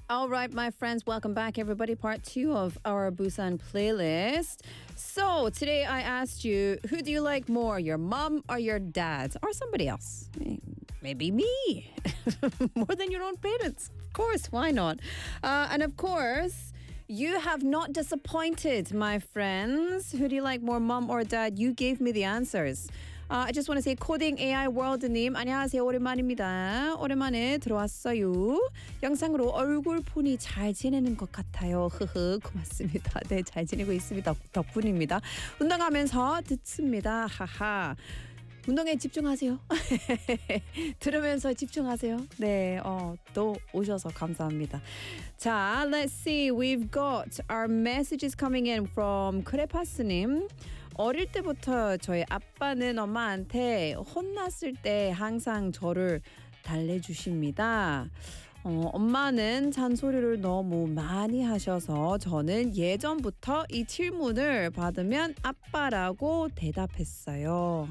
All right, my friends, welcome back, everybody. Part 2 of our Busan playlist. So today I asked you, who do you like more, your mom or your dad, or somebody else? Maybe me, more than your own parents. Of course, why not? And of course, you have not disappointed, my friends. Who do you like more, mom or dad? You gave me the answers. I just want to say 코딩 AI 월드님 안녕하세요. 오랜만입니다. 오랜만에 들어왔어요. 영상으로 얼굴 폰이 잘 지내는 것 같아요. 흐흐 고맙습니다. 네, 잘 지내고 있습니다. 덕분입니다. 운동하면서 듣습니다. 하하. 운동에 집중하세요. 들으면서 집중하세요. 네, 또 오셔서 감사합니다. 자, let's see. We've got our messages coming in from 크레파스님. 어릴 때부터 저희 아빠는 엄마한테 혼났을 때 항상 저를 달래주십니다. 엄마는 잔소리를 너무 많이 하셔서 저는 예전부터 이 질문을 받으면 아빠라고 대답했어요.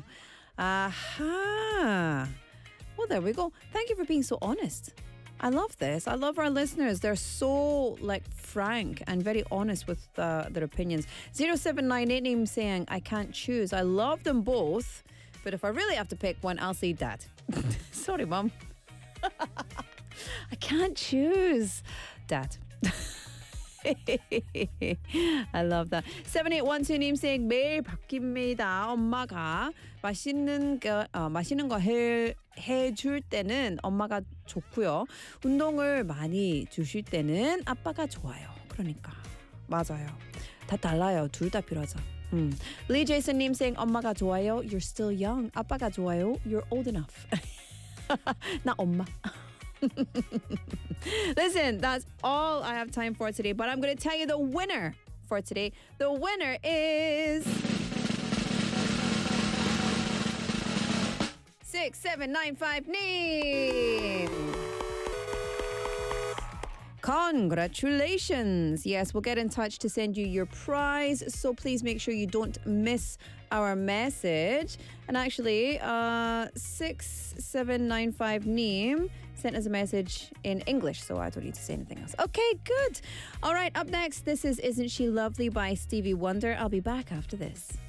Aha. Well, there we go. Thank you for being so honest. I love this. I love our listeners. They're so frank and very honest with their opinions. 0798 name saying, I can't choose. I love them both. But if I really have to pick one, I'll say dad. Sorry, mom. I can't choose. Dad. I love that. 7812님 saying 매일 바뀝니다. 엄마가 맛있는 거 해줄 때는 엄마가 좋고요. 운동을 많이 주실 때는 아빠가 좋아요. 그러니까 맞아요. 다 달라요. 둘 다 필요하죠. Lee Jason님 saying 엄마가 좋아요. You're still young. 아빠가 좋아요. You're old enough. 나 엄마. Listen, that's all I have time for today, but I'm going to tell you the winner for today. The winner is 6795 name. Congratulations. Yes, we'll get in touch to send you your prize. So please make sure you don't miss our message. And actually, 6795 Neem sent us a message in English, so I don't need to say anything else. Okay, good. All right, up next, this is Isn't She Lovely by Stevie Wonder. I'll be back after this.